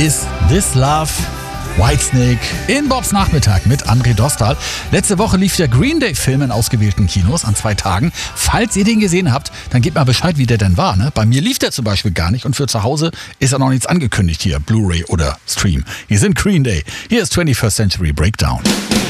Is This Love? Whitesnake in Bobs Nachmittag mit André Dostal. Letzte Woche lief der Green Day-Film in ausgewählten Kinos an 2 Tagen. Falls ihr den gesehen habt, dann gebt mal Bescheid, wie der denn war. Ne? Bei mir lief der zum Beispiel gar nicht und für zu Hause ist ja noch nichts angekündigt hier, Blu-ray oder Stream. Hier sind Green Day. Hier ist 21st Century Breakdown.